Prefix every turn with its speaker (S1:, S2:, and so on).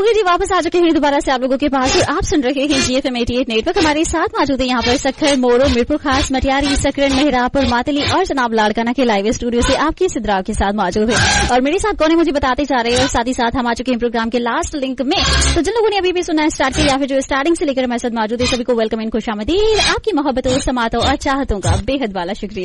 S1: योगी जी वापस आ चुके हैं दोबारा से आप लोगों के पास और आप सुन रहे हैं GFM 88 नेटवर्क। हमारे साथ मौजूद है यहाँ पर सक्खर, मोरो, मीरपुर खास, मटियारी, सकरन, मेहरापुर, मातली और जनाब लाड़काना के लाइव स्टूडियो से आपकी सिद्राव के साथ मौजूद है। और मेरे साथ कौन है मुझे बताते जा रहे हैं और साथ ही साथ हम आ चुके हैं प्रोग्राम के लास्ट लिंक में। तो जिन लोगों ने अभी भी सुना स्टार्ट किया या फिर जो स्टार्टिंग से लेकर हमारे साथ मौजूद है सभी को वेलकम इन, खुशामदीद, आपकी मोहब्बतों, समातों और चाहतों का बेहद वाला शुक्रिया।